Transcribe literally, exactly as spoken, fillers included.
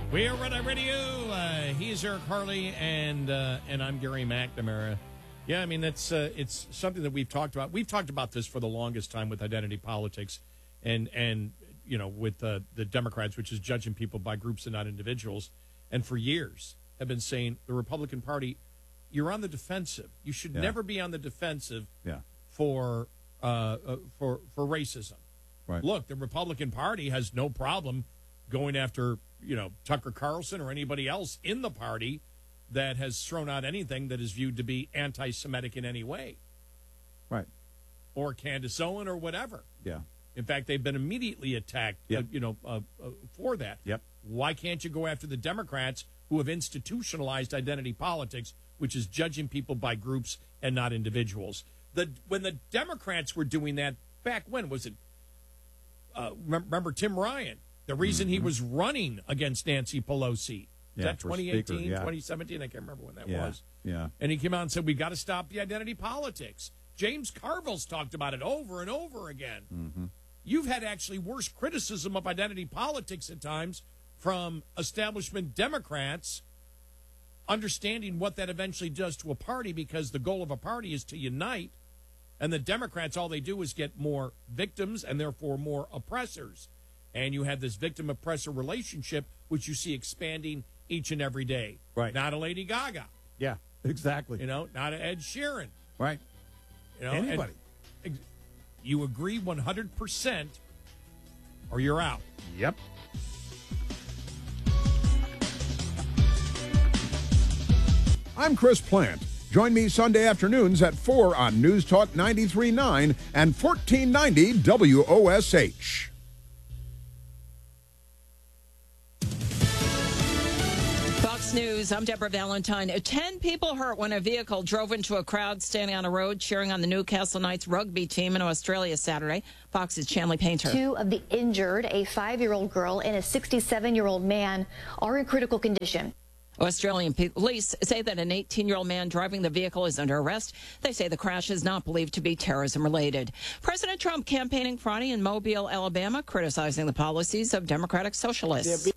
We are Red Eye Radio. Uh, he's Eric Harley, and uh, and I'm Gary McNamara. Yeah, I mean, that's uh, it's something that we've talked about. We've talked about this for the longest time with identity politics, and and you know with uh, the Democrats, which is judging people by groups and not individuals, and for years have been saying the Republican Party, you're on the defensive. You should Yeah. never be on the defensive Yeah. for uh, uh, for for racism. Right. Look, the Republican Party has no problem going after, you know, Tucker Carlson or anybody else in the party that has thrown out anything that is viewed to be anti-Semitic in any way. Right. Or Candace Owen or whatever. Yeah. In fact, they've been immediately attacked, Yep. uh, you know, uh, uh, for that. Yep. Why can't you go after the Democrats who have institutionalized identity politics, which is judging people by groups and not individuals? The When the Democrats were doing that, back when, was it, uh, remember Tim Ryan? The reason Mm-hmm. he was running against Nancy Pelosi. Is Yeah, that for twenty speaker, eighteen, yeah. twenty seventeen? I can't remember when that Yeah. was. Yeah. And he came out and said, we've got to stop the identity politics. James Carville's talked about it over and over again. Mm-hmm. You've had actually worse criticism of identity politics at times from establishment Democrats understanding what that eventually does to a party, because the goal of a party is to unite, and the Democrats, all they do is get more victims and therefore more oppressors. And you have this victim-oppressor relationship, which you see expanding each and every day. Right. Not a Lady Gaga. Yeah. Exactly. You know, not a Ed Sheeran. Right. You know, Anybody. and you agree one hundred percent or you're out. Yep. I'm Chris Plant. Join me Sunday afternoons at four on News Talk ninety-three point nine and fourteen ninety W O S H. Fox News, I'm Deborah Valentine. Ten people hurt when a vehicle drove into a crowd standing on a road cheering on the Newcastle Knights rugby team in Australia Saturday. Fox's Chanley Painter. Two of the injured, a five-year-old girl and a sixty-seven-year-old man, are in critical condition. Australian police say that an eighteen-year-old man driving the vehicle is under arrest. They say the crash is not believed to be terrorism-related. President Trump campaigning Friday in Mobile, Alabama, criticizing the policies of Democratic socialists.